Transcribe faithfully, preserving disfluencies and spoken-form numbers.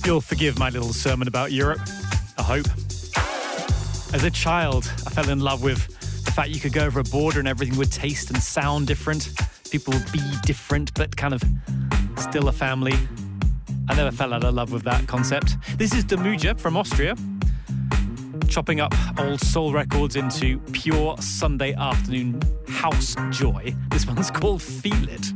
You'll forgive my little sermon about Europe, I hope. As a child, I fell in love with the fact you could go over a border and everything would taste and sound different. People would be different, but kind of still a family. I never fell out of love with that concept. This is Damuja from Austria, chopping up old soul records into pure Sunday afternoon house joy. This one's called Feel It.